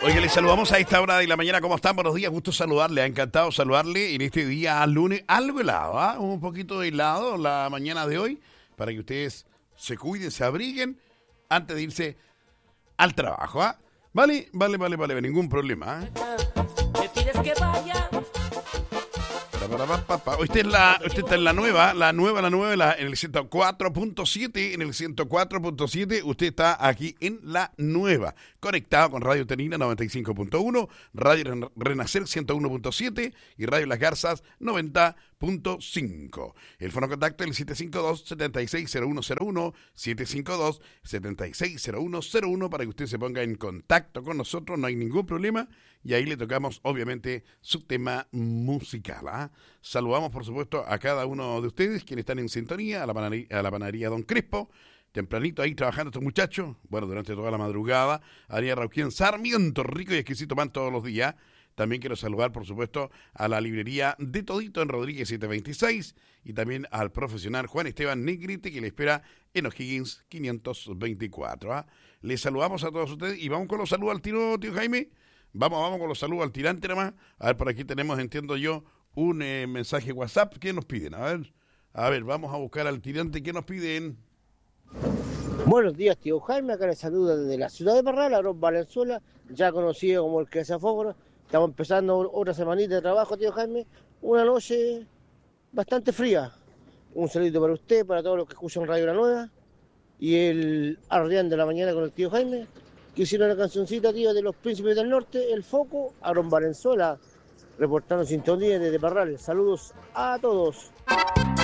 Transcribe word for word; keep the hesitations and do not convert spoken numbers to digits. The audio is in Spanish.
Oye, les saludamos a esta hora de la mañana. ¿Cómo están? Buenos días, gusto saludarle. Ha encantado saludarle en este día lunes. Algo helado, ¿ah? Un poquito de helado la mañana de hoy, para que ustedes se cuiden, se abriguen antes de irse al trabajo, ¿ah? Vale, vale, vale, vale, ningún problema, ¿eh? Me pides que vaya. Usted, es la, usted está en la nueva, la nueva, la nueva, la, en el ciento cuatro punto siete, en el ciento cuatro punto siete, usted está aquí en la nueva, conectado con Radio Tenina noventa y cinco punto uno, Radio Renacer ciento uno punto siete y Radio Las Garzas noventa punto cinco. El fonocontacto es el siete cinco dos, siete seis cero uno cero uno, siete cinco dos, siete seis cero uno cero uno, para que usted se ponga en contacto con nosotros, no hay ningún problema, y ahí le tocamos obviamente su tema musical, ¿ah? Saludamos por supuesto a cada uno de ustedes quienes están en sintonía, a la panadería, a la panadería Don Crespo, tempranito ahí trabajando estos muchachos, bueno, durante toda la madrugada, Ariel Rauquien Sarmiento, rico y exquisito pan todos los días. También quiero saludar, por supuesto, a la librería de Todito en Rodríguez setecientos veintiséis y también al profesional Juan Esteban Negrete, que le espera en O'Higgins quinientos veinticuatro. ¿ah? Les saludamos a todos ustedes y vamos con los saludos al tiro, tío Jaime. Vamos, vamos con los saludos al tirante nomás. A ver, por aquí tenemos, entiendo yo, un eh, mensaje WhatsApp. ¿Qué nos piden? A ver, a ver, vamos a buscar al tirante. ¿Qué nos piden? Buenos días, tío Jaime. Acá les saluda desde la ciudad de Parral, Aaron Valenzuela, ya conocido como el Quesafóforo. Estamos empezando otra semanita de trabajo, tío Jaime. Una noche bastante fría. Un saludito para usted, para todos los que escuchan Radio La Nueva. Y el Arreán de la mañana con el tío Jaime, que hicieron la cancioncita, tío, de los Príncipes del Norte, El Foco, Aaron Valenzuela, reportando sintonía desde Parral. Saludos a todos.